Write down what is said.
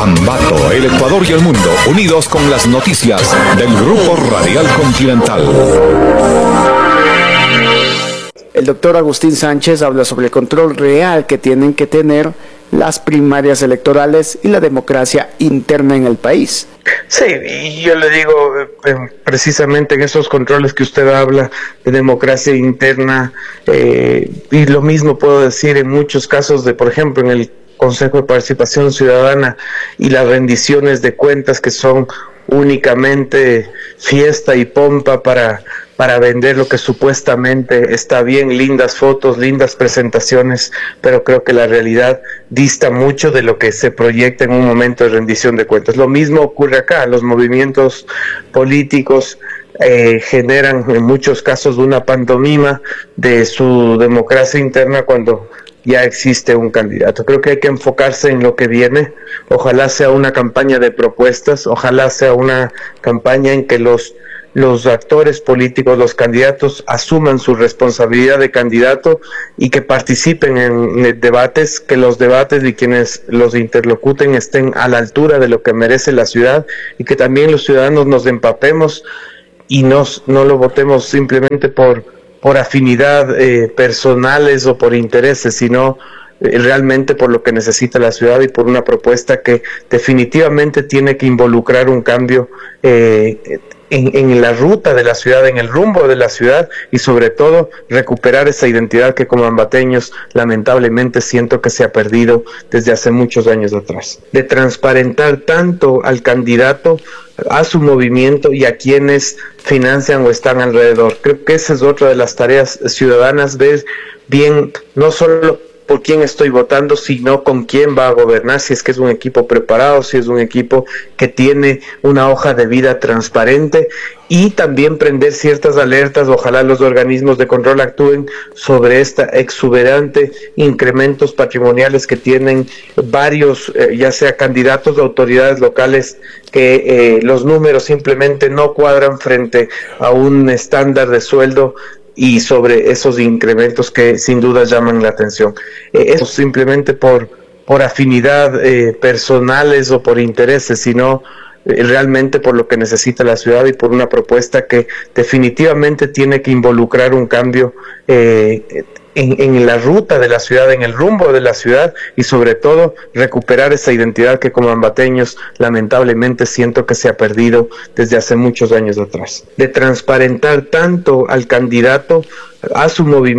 Ambato, el Ecuador y el mundo, unidos con las noticias del Grupo Radial Continental. El doctor Agustín Sánchez habla sobre el control real que tienen que tener las primarias electorales y la democracia interna en el país. Sí, y yo le digo, precisamente en esos controles que usted habla de democracia interna, y lo mismo puedo decir en muchos casos de, por ejemplo, en el Consejo de Participación Ciudadana y las rendiciones de cuentas que son únicamente fiesta y pompa para vender lo que supuestamente está bien, lindas fotos, lindas presentaciones, pero creo que la realidad dista mucho de lo que se proyecta en un momento de rendición de cuentas. Lo mismo ocurre acá, los movimientos políticos generan en muchos casos una pantomima de su democracia interna cuando ya existe un candidato. Creo que hay que enfocarse en lo que viene. Ojalá sea una campaña de propuestas, ojalá sea una campaña en que los actores políticos, los candidatos, asuman su responsabilidad de candidato y que participen en debates, que los debates y quienes los interlocuten estén a la altura de lo que merece la ciudad, y que también los ciudadanos nos empapemos y no lo votemos simplemente por afinidad personales o por intereses, sino realmente por lo que necesita la ciudad y por una propuesta que definitivamente tiene que involucrar un cambio en la ruta de la ciudad, en el rumbo de la ciudad, y sobre todo recuperar esa identidad que como ambateños lamentablemente siento que se ha perdido desde hace muchos años atrás. De transparentar tanto al candidato, a su movimiento y a quienes financian o están alrededor. Creo que esa es otra de las tareas ciudadanas, ver bien no solo por quién estoy votando, sino con quién va a gobernar, si es que es un equipo preparado, si es un equipo que tiene una hoja de vida transparente, y también prender ciertas alertas. Ojalá los organismos de control actúen sobre esta exuberante incrementos patrimoniales que tienen varios, ya sea candidatos o autoridades locales, que los números simplemente no cuadran frente a un estándar de sueldo, y sobre esos incrementos que sin duda llaman la atención. Eso simplemente por afinidad personales o por intereses, sino realmente por lo que necesita la ciudad y por una propuesta que definitivamente tiene que involucrar un cambio en la ruta de la ciudad, en el rumbo de la ciudad, y sobre todo recuperar esa identidad que como ambateños lamentablemente siento que se ha perdido desde hace muchos años atrás. De transparentar tanto al candidato, a su movimiento,